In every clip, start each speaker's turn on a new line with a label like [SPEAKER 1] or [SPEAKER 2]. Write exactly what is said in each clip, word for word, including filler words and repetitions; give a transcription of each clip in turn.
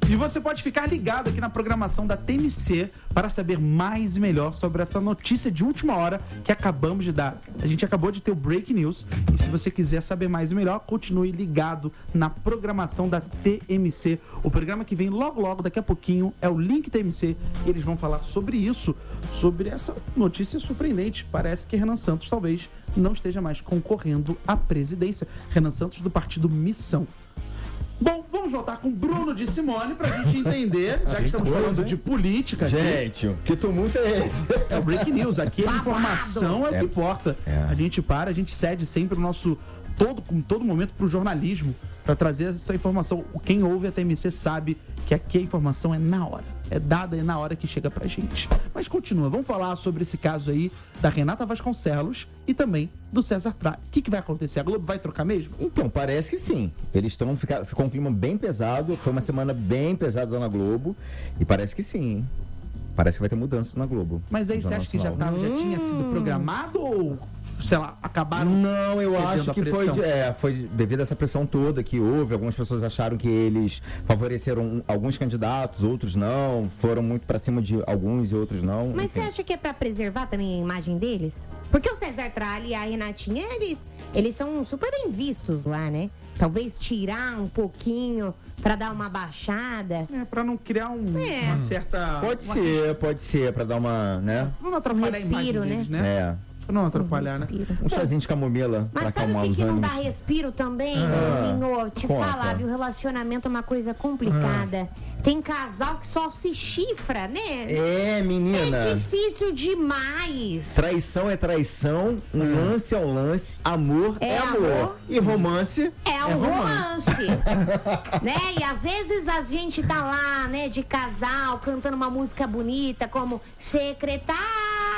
[SPEAKER 1] E você pode ficar ligado aqui na programação da T M C para saber mais e melhor sobre essa notícia de última hora que acabamos de dar. A gente acabou de ter o Break News e se você quiser saber mais e melhor, continue ligado na programação da T M C. O programa que vem logo, logo, daqui a pouquinho, é o Link T M C e eles vão falar sobre isso, sobre essa notícia surpreendente. Parece que Renan Santos talvez não esteja mais concorrendo à presidência. Renan Santos do partido Missão. Bom, vamos voltar com Bruno de Simone pra gente entender, já que estamos falando de política.
[SPEAKER 2] Gente,
[SPEAKER 1] aqui,
[SPEAKER 2] que tumulto é esse?
[SPEAKER 1] É o Break News, aqui a informação é o que
[SPEAKER 2] É.
[SPEAKER 1] importa.
[SPEAKER 2] É.
[SPEAKER 1] A gente para, a gente cede sempre o nosso, todo, com todo momento pro jornalismo, pra trazer essa informação. Quem ouve a T M C sabe que aqui a informação é na hora, é dada na hora que chega pra gente. Mas continua, vamos falar sobre esse caso aí da Renata Vasconcelos e também do César Tralli. O que, que vai acontecer? A Globo vai trocar mesmo?
[SPEAKER 2] Então, parece que sim. Eles estão, ficou um clima bem pesado, foi uma semana bem pesada na Globo, e parece que sim, hein? Parece que vai ter mudanças na Globo.
[SPEAKER 1] Mas aí você acha que já, tava, já tinha sido programado ou, sei lá, acabaram
[SPEAKER 2] Não, eu
[SPEAKER 1] cedendo
[SPEAKER 2] acho
[SPEAKER 1] à
[SPEAKER 2] que foi,
[SPEAKER 1] pressão?
[SPEAKER 2] é, foi devido a essa pressão toda que houve. Algumas pessoas acharam que eles favoreceram alguns candidatos, outros não. Foram muito pra cima de alguns e outros não.
[SPEAKER 3] Mas você
[SPEAKER 2] enfim.
[SPEAKER 3] acha que é pra preservar também a imagem deles? Porque o César Tralli e a Renatinha, eles, eles são super bem vistos lá, né? Talvez tirar um pouquinho pra dar uma baixada.
[SPEAKER 1] É, pra não criar um,
[SPEAKER 3] É.
[SPEAKER 1] uma certa...
[SPEAKER 2] Pode
[SPEAKER 1] uma-
[SPEAKER 2] ser, pode ser, pra dar uma, né?
[SPEAKER 1] Pra não atrapalhar
[SPEAKER 3] Um
[SPEAKER 1] a imagem
[SPEAKER 3] respiro,
[SPEAKER 1] deles, né?
[SPEAKER 2] É.
[SPEAKER 1] Pra não atrapalhar, né?
[SPEAKER 3] Respiro.
[SPEAKER 2] Um chazinho de camomila pra
[SPEAKER 3] Mas sabe o
[SPEAKER 2] acalmar
[SPEAKER 3] que,
[SPEAKER 2] os
[SPEAKER 3] que não
[SPEAKER 2] ânimos.
[SPEAKER 3] dá respiro também,
[SPEAKER 2] Ah,
[SPEAKER 3] Minho? Te
[SPEAKER 2] conta.
[SPEAKER 3] falar, viu? Relacionamento é uma coisa complicada. Tem casal que só se chifra, né?
[SPEAKER 2] É, menina.
[SPEAKER 3] É difícil demais.
[SPEAKER 2] Traição é traição, um lance é um lance, amor é,
[SPEAKER 3] É
[SPEAKER 2] amor.
[SPEAKER 3] amor.
[SPEAKER 2] E romance
[SPEAKER 3] É um romance, né? E às vezes a gente tá lá, né, de casal, cantando uma música bonita, como Secretária.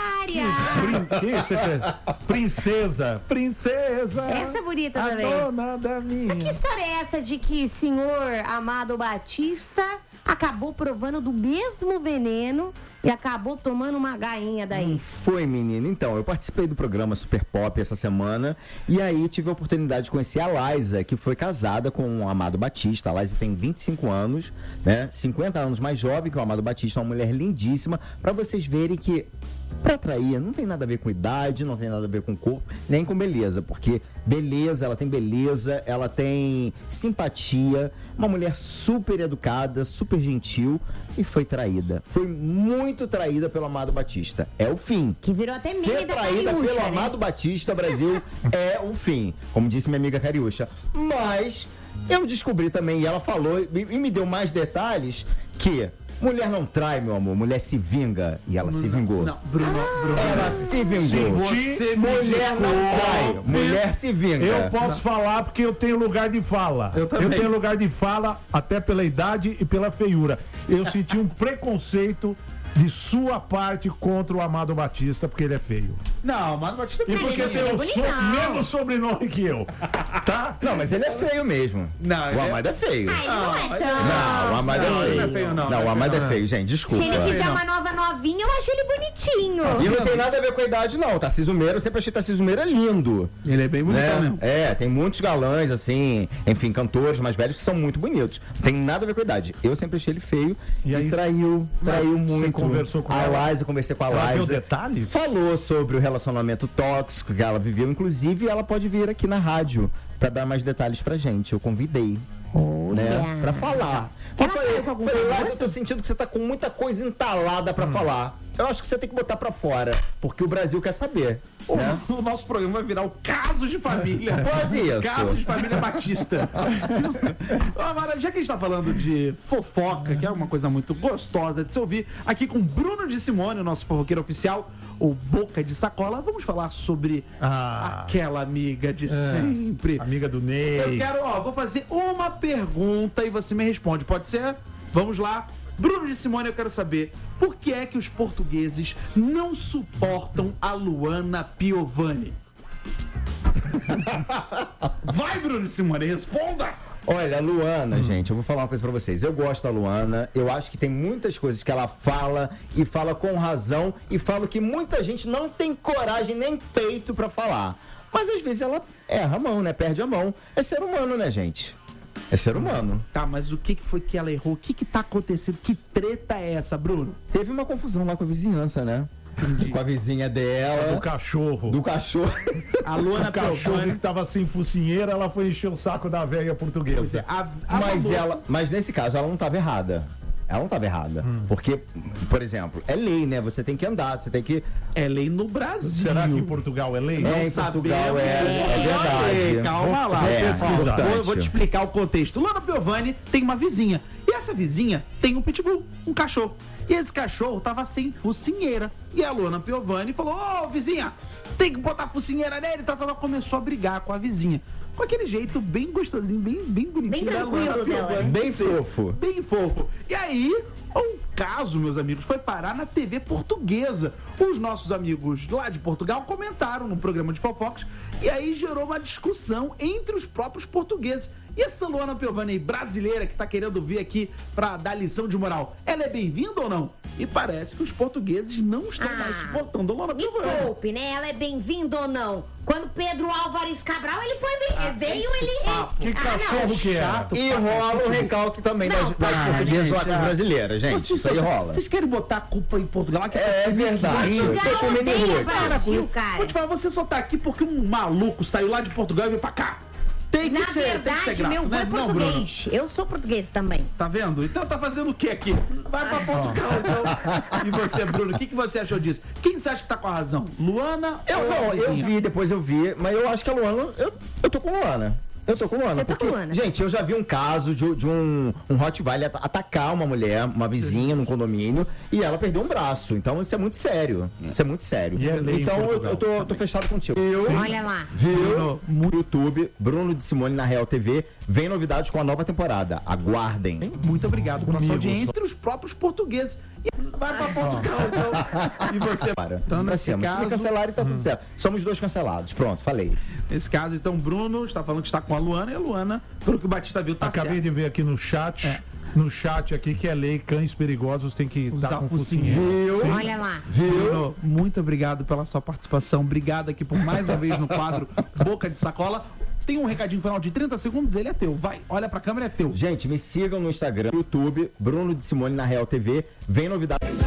[SPEAKER 4] Prin- que secre- Princesa, princesa.
[SPEAKER 3] Essa é bonita
[SPEAKER 4] a
[SPEAKER 3] também.
[SPEAKER 4] dona da minha.
[SPEAKER 3] Que história é essa de que senhor Amado Batista acabou provando do mesmo veneno e acabou tomando uma gainha daí?
[SPEAKER 2] Foi, menina. Então, eu participei do programa Super Pop essa semana e aí tive a oportunidade de conhecer a Liza, que foi casada com o Amado Batista. A Liza tem vinte e cinco anos, né? cinquenta anos mais jovem que o Amado Batista, uma mulher lindíssima, pra vocês verem que pra trair não tem nada a ver com idade, não tem nada a ver com corpo, nem com beleza, porque beleza, ela tem beleza, ela tem simpatia, uma mulher super educada, super gentil e foi traída. Foi muito traída pelo Amado Batista. É o fim.
[SPEAKER 3] Que virou até meme
[SPEAKER 2] Ser
[SPEAKER 3] da
[SPEAKER 2] traída
[SPEAKER 3] Cariúcha,
[SPEAKER 2] pelo
[SPEAKER 3] né?
[SPEAKER 2] Amado Batista, Brasil, é o fim. Como disse minha amiga Cariúcha. Mas eu descobri também, e ela falou, e e me deu mais detalhes, que mulher não trai, meu amor, mulher se vinga. E ela se vingou.
[SPEAKER 1] Não, Bruno, Bruno.
[SPEAKER 2] Ela se vingou.
[SPEAKER 4] Se você me
[SPEAKER 2] mulher não trai,
[SPEAKER 4] desculpe,
[SPEAKER 2] mulher se vinga.
[SPEAKER 4] Eu posso falar porque eu tenho lugar de fala.
[SPEAKER 1] Eu também.
[SPEAKER 4] tenho lugar de fala até pela idade e pela feiura. Eu senti um preconceito de sua parte contra o Amado Batista porque ele é feio.
[SPEAKER 1] Não, Amado Batista é
[SPEAKER 4] E porque
[SPEAKER 3] ele
[SPEAKER 4] tem
[SPEAKER 3] é
[SPEAKER 4] o
[SPEAKER 3] bonitão.
[SPEAKER 4] so- mesmo sobrenome que eu. Tá?
[SPEAKER 2] Não, mas ele é feio mesmo.
[SPEAKER 1] Não, ele
[SPEAKER 2] o
[SPEAKER 1] é-
[SPEAKER 2] Amado é feio.
[SPEAKER 3] Ah, ele não é
[SPEAKER 1] Não,
[SPEAKER 3] tão...
[SPEAKER 2] Não, o Amado
[SPEAKER 1] Não,
[SPEAKER 2] é
[SPEAKER 1] ele
[SPEAKER 2] feio.
[SPEAKER 1] não é feio, não,
[SPEAKER 2] Não,
[SPEAKER 1] não
[SPEAKER 2] o
[SPEAKER 1] é
[SPEAKER 2] Amado
[SPEAKER 1] feio,
[SPEAKER 2] é
[SPEAKER 1] não.
[SPEAKER 2] feio, gente. Desculpa.
[SPEAKER 3] Se ele fizer
[SPEAKER 1] não.
[SPEAKER 3] uma nova novinha, eu acho ele bonitinho.
[SPEAKER 2] E não tem nada a ver com a idade, não. Tarcísio Meira, eu sempre achei Tarcísio Meira lindo.
[SPEAKER 1] Ele é bem bonitão
[SPEAKER 2] Né?
[SPEAKER 1] mesmo.
[SPEAKER 2] É, tem muitos galãs, assim, enfim, cantores mais velhos que são muito bonitos. Não tem nada a ver com a idade. Eu sempre achei ele feio
[SPEAKER 4] E
[SPEAKER 2] e,
[SPEAKER 4] aí,
[SPEAKER 2] traiu, traiu
[SPEAKER 4] você
[SPEAKER 2] muito.
[SPEAKER 4] conversou com
[SPEAKER 2] a
[SPEAKER 4] ela?
[SPEAKER 2] Liza, conversei com a
[SPEAKER 4] Ela deu
[SPEAKER 2] Liza.
[SPEAKER 4] detalhes?
[SPEAKER 2] Falou sobre o relacionamento tóxico que ela viveu, inclusive ela pode vir aqui na rádio pra dar mais detalhes pra gente. Eu convidei, né, pra falar. Eu
[SPEAKER 3] Ela
[SPEAKER 2] falei,
[SPEAKER 3] saiu com algum
[SPEAKER 2] falei, Liza,
[SPEAKER 3] famoso?
[SPEAKER 2] eu tô sentindo que você tá com muita coisa entalada pra falar. Eu acho que você tem que botar pra fora, porque o Brasil quer saber. Né?
[SPEAKER 1] O nosso programa vai virar o Caso de Família.
[SPEAKER 2] Quase isso.
[SPEAKER 1] Caso de Família Batista. Agora, já que a gente tá falando de fofoca, que é uma coisa muito gostosa de se ouvir, aqui com Bruno de Simone, o nosso fofoqueiro oficial, o Boca de Sacola, vamos falar sobre
[SPEAKER 4] Ah.
[SPEAKER 1] aquela amiga de sempre.
[SPEAKER 4] Amiga do Ney.
[SPEAKER 1] Eu quero, ó, vou fazer uma pergunta e você me responde, pode ser? Vamos lá. Bruno de Simone, eu quero saber por que é que os portugueses não suportam a Luana Piovani? Vai, Bruno de Simone, responda!
[SPEAKER 2] Olha, a Luana, gente, eu vou falar uma coisa pra vocês. Eu gosto da Luana, eu acho que tem muitas coisas que ela fala e fala com razão e fala que muita gente não tem coragem nem peito pra falar. Mas às vezes ela erra a mão, né? Perde a mão. É ser humano, né, gente? É ser humano.
[SPEAKER 1] Tá, mas o que que foi que ela errou? O que que tá acontecendo? Que treta é essa, Bruno?
[SPEAKER 2] Teve uma confusão lá com a vizinhança, né?
[SPEAKER 1] Entendi.
[SPEAKER 2] Com a vizinha dela.
[SPEAKER 4] Do cachorro.
[SPEAKER 2] Do cachorro.
[SPEAKER 1] A Luana
[SPEAKER 4] O cachorro
[SPEAKER 1] Piovani...
[SPEAKER 4] que tava sem focinheira, ela foi encher o saco da velha portuguesa.
[SPEAKER 1] Pois é, a, a
[SPEAKER 2] Mas,
[SPEAKER 1] moça-
[SPEAKER 2] ela, mas nesse caso, ela não estava errada. Ela não estava errada.
[SPEAKER 1] Hum.
[SPEAKER 2] Porque, por exemplo, é lei, né? Você tem que andar, você tem que.
[SPEAKER 1] É lei no Brasil.
[SPEAKER 4] Será que em Portugal é lei?
[SPEAKER 2] É, em Portugal é,
[SPEAKER 1] sabemos.
[SPEAKER 2] é verdade.
[SPEAKER 1] Ei, calma lá.
[SPEAKER 2] É,
[SPEAKER 1] Ó,
[SPEAKER 2] importante.
[SPEAKER 1] vou, vou te explicar o contexto. Luana Piovani tem uma vizinha. E essa vizinha tem um pitbull, um cachorro. E esse cachorro tava sem focinheira. E a Luana Piovani falou: Ô, vizinha, tem que botar focinheira nele. Então ela começou a brigar com a vizinha. Com aquele jeito bem gostosinho, bem, bem bonitinho.
[SPEAKER 3] Bem
[SPEAKER 1] da
[SPEAKER 3] tranquilo
[SPEAKER 1] Luana
[SPEAKER 3] dela.
[SPEAKER 1] Piovani.
[SPEAKER 2] Bem fofo.
[SPEAKER 1] Bem fofo. E aí, um caso, meus amigos, foi parar na T V portuguesa. Os nossos amigos lá de Portugal comentaram no programa de fofocas e aí gerou uma discussão entre os próprios portugueses. E essa Luana Piovani aí, brasileira que tá querendo vir aqui pra dar lição de moral, ela é bem-vinda ou não? E parece que os portugueses não estão
[SPEAKER 3] Ah,
[SPEAKER 1] mais suportando a Luana
[SPEAKER 3] Me
[SPEAKER 1] Piovani.
[SPEAKER 3] poupe, né? Ela é bem-vinda ou não? Quando Pedro Álvares Cabral, ele foi bem.
[SPEAKER 1] Ah,
[SPEAKER 3] veio,
[SPEAKER 1] esse
[SPEAKER 3] ele.
[SPEAKER 1] papo.
[SPEAKER 4] Que cachorro que é?
[SPEAKER 1] Chato.
[SPEAKER 2] E rola o recalque também
[SPEAKER 3] Não,
[SPEAKER 2] das, das
[SPEAKER 3] para,
[SPEAKER 2] portuguesas ou
[SPEAKER 1] gente,
[SPEAKER 2] das
[SPEAKER 1] ah.
[SPEAKER 2] brasileiras, gente.
[SPEAKER 1] Vocês,
[SPEAKER 2] Isso aí
[SPEAKER 1] só-
[SPEAKER 2] rola.
[SPEAKER 1] vocês querem botar a culpa em Portugal? Que
[SPEAKER 2] É
[SPEAKER 1] tá
[SPEAKER 2] verdade.
[SPEAKER 1] aqui.
[SPEAKER 2] Eu tô com mini
[SPEAKER 3] odeia
[SPEAKER 2] Hulk.
[SPEAKER 3] Brasil, cara.
[SPEAKER 1] Vou te falar, você só tá aqui porque um maluco saiu lá de Portugal e veio pra cá. Tem que
[SPEAKER 3] Na
[SPEAKER 1] ser, tem que ser
[SPEAKER 3] verdade,
[SPEAKER 1] grato,
[SPEAKER 3] meu avô
[SPEAKER 1] né?
[SPEAKER 3] é
[SPEAKER 1] Não, Bruno?
[SPEAKER 3] português. Eu sou português também.
[SPEAKER 1] Tá vendo? Então tá fazendo o que aqui? Vai pra Portugal, então. E você, Bruno, o que, que você achou disso? Quem você acha que tá com a razão? Luana
[SPEAKER 2] Eu
[SPEAKER 1] ou a
[SPEAKER 2] não, eu
[SPEAKER 1] vizinha?
[SPEAKER 2] vi, depois eu vi, mas eu acho que a Luana. Eu, eu tô com a Luana. Eu tô com a Luana.
[SPEAKER 3] Eu tô com
[SPEAKER 2] porque,
[SPEAKER 3] a Luana.
[SPEAKER 2] Gente, eu já vi um caso de, de um, um Rottweiler at- atacar uma mulher, uma vizinha num condomínio, e ela perdeu um braço. Então isso é muito sério. Isso é muito sério.
[SPEAKER 4] E é lei em
[SPEAKER 2] então eu,
[SPEAKER 4] Portugal.
[SPEAKER 2] eu tô, tô fechado contigo. Eu,
[SPEAKER 3] Olha lá.
[SPEAKER 2] Viu? No YouTube, Bruno de Simone na Real T V, vem novidades com a nova temporada. Aguardem.
[SPEAKER 1] Muito obrigado pela sua
[SPEAKER 4] Comigo,
[SPEAKER 1] audiência entre os próprios portugueses. E vai pra Portugal, então. E você?
[SPEAKER 2] Para.
[SPEAKER 1] Então, nesse
[SPEAKER 2] assim, mas se me
[SPEAKER 1] caso,
[SPEAKER 2] cancelarem, tá tudo certo. Somos dois cancelados. Pronto, falei.
[SPEAKER 1] nesse caso, então, Bruno está falando que está com a Luana e a Luana, pelo que o Batista viu, tá
[SPEAKER 4] Acabei
[SPEAKER 1] certo.
[SPEAKER 4] de ver aqui no chat,
[SPEAKER 1] É.
[SPEAKER 4] no chat aqui, que é lei, cães perigosos tem que
[SPEAKER 1] Usar
[SPEAKER 4] estar com
[SPEAKER 1] focinheira.
[SPEAKER 4] focinheira.
[SPEAKER 2] Viu?
[SPEAKER 3] Olha lá.
[SPEAKER 1] Bruno, muito obrigado pela sua participação. Obrigado aqui por mais uma vez no quadro Boca de Sacola. Tem um recadinho final de trinta segundos, ele é teu. Vai, olha pra câmera, é teu.
[SPEAKER 2] Gente, me sigam no Instagram, YouTube, Bruno de Simone na Real T V. Vem novidades.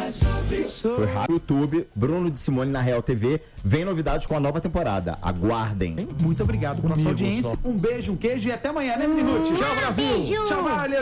[SPEAKER 2] Foi rápido. YouTube, Bruno de Simone na Real T V. Vem novidades com a nova temporada. Aguardem.
[SPEAKER 1] Muito obrigado pela sua
[SPEAKER 4] Comigo
[SPEAKER 1] audiência.
[SPEAKER 4] só.
[SPEAKER 1] Um beijo, um queijo e até amanhã, né, Minuti? Tchau, Brasil.
[SPEAKER 3] Beijo.
[SPEAKER 1] Tchau, valeu.